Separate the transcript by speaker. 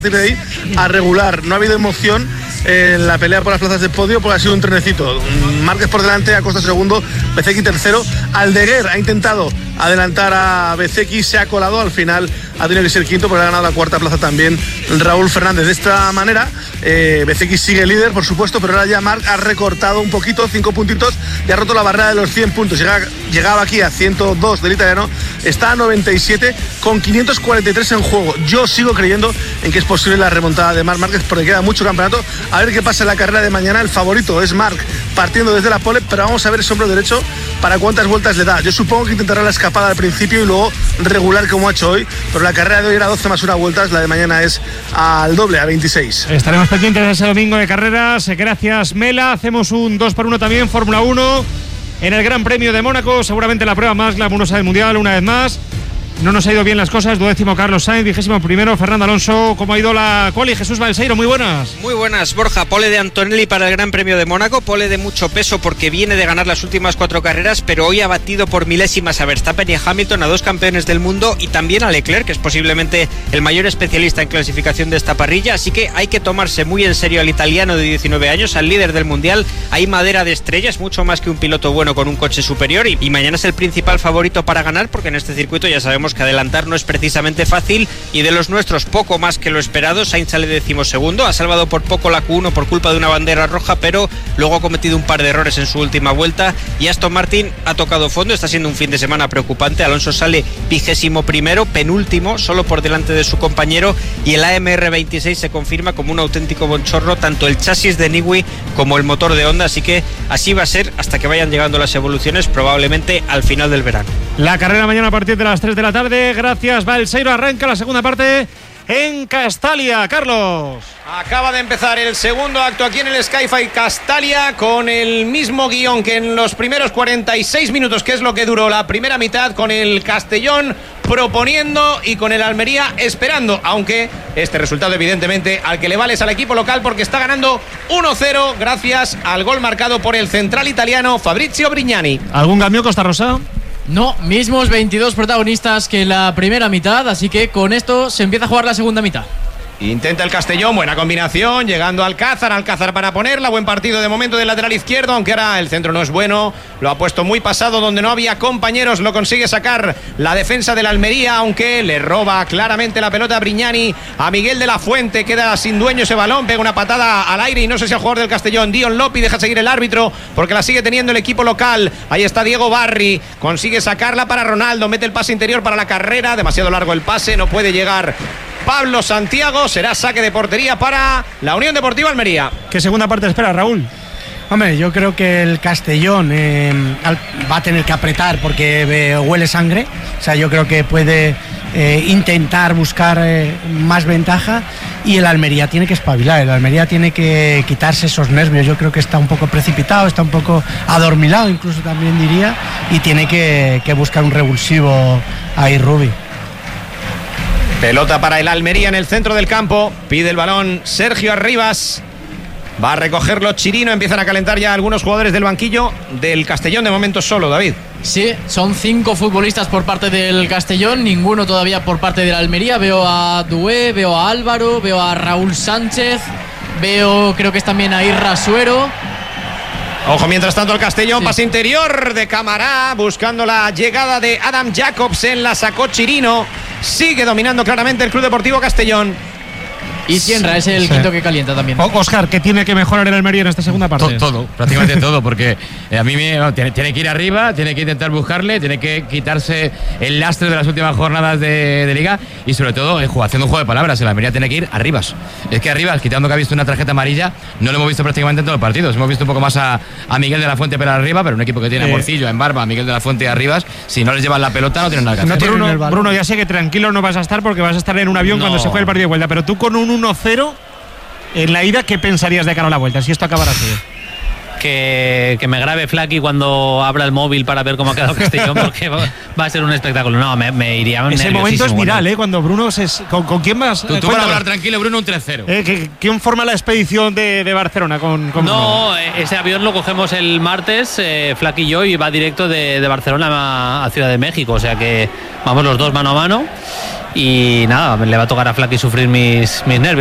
Speaker 1: de ahí a regular. No ha habido emoción en la pelea por las plazas de podio porque ha sido un trenecito. Márquez por delante, Acosta segundo, Bezzecchi tercero. Aldeguer ha intentado adelantar a Bezzecchi, se ha colado, al final ha tenido que ser quinto porque ha ganado la cuarta plaza también Raúl Fernández. De esta manera Bezzecchi sigue líder, por supuesto, pero ahora ya Marc ha recortado un poquito, 5 puntitos, y ha roto la barrera de los 100 puntos. Llegaba aquí a 102 del italiano, está a 97 con 543 en juego. Yo sigo creyendo en que es posible la remontada de Marc Márquez porque queda mucho campeonato. A ver qué pasa en la carrera de mañana. El favorito es Marc partiendo desde la pole, pero vamos a ver ese hombro derecho para cuántas vueltas le da. Yo supongo que intentará la escapada al principio y luego regular como ha hecho hoy, pero la carrera de hoy era 12 más 1 vueltas, la de mañana es al doble, a 26.
Speaker 2: Estaremos pendientes de ese domingo de carreras. Gracias, Mela. Hacemos un 2x1 también, Fórmula 1 en el Gran Premio de Mónaco, seguramente la prueba más glamurosa del Mundial, una vez más. No nos ha ido bien las cosas. 12º Carlos Sainz, 21º Fernando Alonso. ¿Cómo ha ido la quali? Jesús Balseiro, muy buenas.
Speaker 3: Muy buenas, Borja. Pole de Antonelli para el Gran Premio de Mónaco. Pole de mucho peso porque viene de ganar las últimas 4 carreras, pero hoy ha batido por milésimas a Verstappen y a Hamilton, a 2 campeones del mundo, y también a Leclerc, que es posiblemente el mayor especialista en clasificación de esta parrilla. Así que hay que tomarse muy en serio al italiano de 19 años, al líder del Mundial. Hay madera de estrellas, mucho más que un piloto bueno con un coche superior, y mañana es el principal favorito para ganar, porque en este circuito ya sabemos que adelantar no es precisamente fácil, y de los nuestros poco más que lo esperado. Sainz sale 12º, ha salvado por poco la Q1 por culpa de una bandera roja, pero luego ha cometido un par de errores en su última vuelta, y Aston Martin ha tocado fondo. Está siendo un fin de semana preocupante. Alonso sale 21º, penúltimo, solo por delante de su compañero, y el AMR26 se confirma como un auténtico bonchorno, tanto el chasis de Newey como el motor de Honda, así que así va a ser hasta que vayan llegando las evoluciones, probablemente al final del verano.
Speaker 2: La carrera mañana a partir de las 3 de la tarde. Gracias, Balseiro. Arranca la segunda parte en Castalia. Carlos.
Speaker 4: Acaba de empezar el segundo acto aquí en el Sky-Fi Castalia, con el mismo guión que en los primeros 46 minutos, que es lo que duró la primera mitad, con el Castellón proponiendo y con el Almería esperando, aunque este resultado evidentemente al que le vale es al equipo local, porque está ganando 1-0 gracias al gol marcado por el central italiano Fabrizio Brignani.
Speaker 2: ¿Algún cambio, Costa Rosa?
Speaker 5: No, mismos 22 protagonistas que en la primera mitad, así que con esto se empieza a jugar la segunda mitad.
Speaker 4: Intenta el Castellón, buena combinación, llegando Alcázar para ponerla, buen partido de momento del lateral izquierdo, aunque ahora el centro no es bueno, lo ha puesto muy pasado donde no había compañeros, lo consigue sacar la defensa del Almería, aunque le roba claramente la pelota a Brignani, a Miguel de la Fuente, queda sin dueño ese balón, pega una patada al aire y no sé si al jugador del Castellón, Dion Lopi, deja seguir el árbitro porque la sigue teniendo el equipo local. Ahí está Diego Barri, consigue sacarla para Ronaldo, mete el pase interior para la carrera, demasiado largo el pase, no puede llegar Pablo Santiago, será saque de portería para la Unión Deportiva Almería.
Speaker 2: ¿Qué segunda parte espera, Raúl?
Speaker 6: Hombre, yo creo que el Castellón va a tener que apretar porque huele sangre. O sea, yo creo que puede intentar buscar más ventaja, y el Almería tiene que espabilar. El Almería tiene que quitarse esos nervios. Yo creo que está un poco precipitado, está un poco adormilado, incluso también diría, y tiene que buscar un revulsivo ahí, Rubi.
Speaker 4: Pelota para el Almería en el centro del campo. Pide el balón Sergio Arribas. Va a recogerlo Chirino. Empiezan a calentar ya algunos jugadores del banquillo del Castellón, de momento solo, David.
Speaker 5: Sí, son 5 futbolistas por parte del Castellón, ninguno todavía por parte del Almería. Veo a Dué, veo a Álvaro, veo a Raúl Sánchez, creo que es también a Irra Suero.
Speaker 4: Ojo, mientras tanto el Castellón,
Speaker 5: sí.
Speaker 4: Pase interior de Camará, buscando la llegada de Adam Jacobsen, la sacó Chirino. Sigue dominando claramente el Club Deportivo Castellón.
Speaker 5: Y Sienra es el quinto que calienta también.
Speaker 2: Óscar, ¿qué tiene que mejorar el Almería en esta segunda parte?
Speaker 7: Todo, prácticamente todo, porque a mí tiene que ir arriba, tiene que intentar buscarle, tiene que quitarse el lastre de las últimas jornadas de Liga, y sobre todo haciendo un juego de palabras. El Almería tiene que ir arriba. Es que arriba, quitando que ha visto una tarjeta amarilla, no lo hemos visto prácticamente en todos los partidos. Hemos visto un poco más a Miguel de la Fuente para arriba, pero un equipo que tiene a Morcillo, en Barba, a Miguel de la Fuente y Arribas, si no les llevan la pelota no tienen nada que hacer.
Speaker 2: Bruno, ya sé que tranquilo no vas a estar porque vas a estar en un avión cuando se juegue el partido de vuelta, pero tú con un 1-0 en la ida, ¿qué pensarías de cara a la vuelta si esto acabara así?
Speaker 8: que me grabe Flaky cuando abra el móvil para ver cómo ha quedado Castellón, porque va a ser un espectáculo. No, me iría
Speaker 2: ese momento es viral, cuando Bruno ¿con quién vas?
Speaker 7: Tú vas a hablar tranquilo, Bruno, un 3-0.
Speaker 2: ¿Quién forma la expedición de Barcelona con
Speaker 8: No, ese avión lo cogemos el martes, Flaky y yo, y va directo de Barcelona a Ciudad de México, o sea que vamos los dos mano a mano y nada, le va a tocar a Flaky sufrir mis nervios.